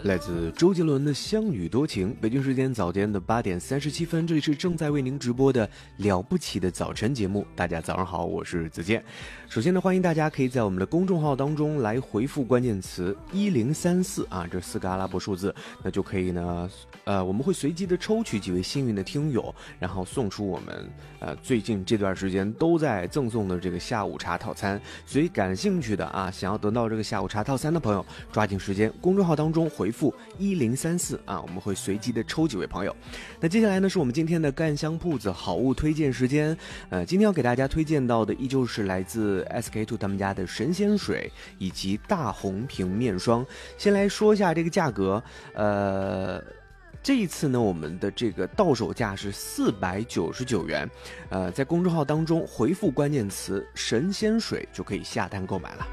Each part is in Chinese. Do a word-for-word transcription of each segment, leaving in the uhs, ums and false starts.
来自周杰伦的《乡语多情》，北京时间早间的八点三十七分，这里是正在为您直播的了不起的早晨节目。大家早上好，我是子健。首先呢，欢迎大家可以在我们的公众号当中来回复关键词一零三四啊，这四个阿拉伯数字，那就可以呢，呃，我们会随机的抽取几位幸运的听友，然后送出我们呃最近这段时间都在赠送的这个下午茶套餐。所以感兴趣的啊，想要得到这个下午茶套餐的朋友，抓紧时间，公众号当中回复一零三四啊，我们会随机的抽几位朋友。那接下来呢，是我们今天的干香铺子好物推荐时间。呃，今天要给大家推荐到的依旧是来自 S K two 他们家的神仙水以及大红瓶面霜。先来说一下这个价格，呃。这一次呢，我们的这个到手价是四百九十九元，呃，在公众号当中回复关键词神仙水就可以下单购买了。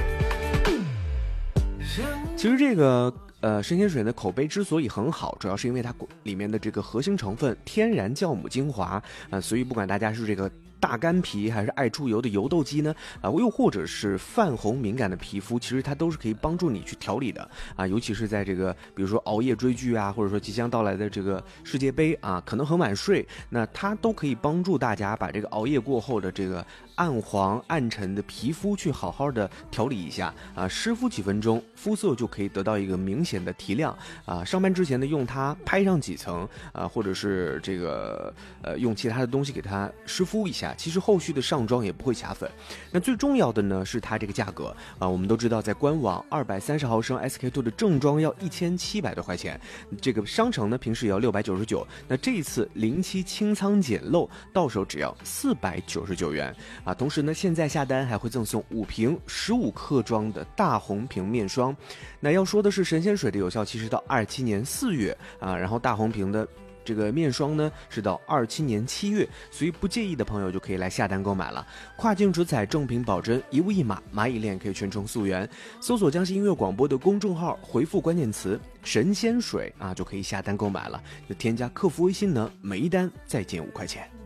其实这个呃神仙水的口碑之所以很好，主要是因为它里面的这个核心成分天然酵母精华，呃，所以不管大家是这个大干皮还是爱出油的油痘肌呢，啊、呃，又或者是泛红敏感的皮肤，其实它都是可以帮助你去调理的啊，尤其是在这个比如说熬夜追剧啊，或者说即将到来的这个世界杯啊，可能很晚睡，那它都可以帮助大家把这个熬夜过后的这个暗黄暗沉的皮肤去好好的调理一下啊，湿敷几分钟，肤色就可以得到一个明显的提亮啊。上班之前呢，用它拍上几层啊，或者是这个呃用其他的东西给它湿敷一下。其实后续的上妆也不会卡粉。那最重要的呢是它这个价格啊，我们都知道在官网二百三十毫升 S K two 的正装要一千七百多块钱，这个商城呢平时也要六百九十九，那这一次零七清仓捡漏到手只要四百九十九元啊。同时呢，现在下单还会赠送五瓶十五克装的大红瓶面霜。那要说的是神仙水的有效期是到二七年四月啊，然后大红瓶的这个面霜呢是到二七年七月，所以不介意的朋友就可以来下单购买了。跨境直采正品保真，一物一码，蚂蚁链可以全程溯源。搜索江西音乐广播的公众号，回复关键词神仙水啊，就可以下单购买了。就添加客服微信呢，每一单再减五块钱。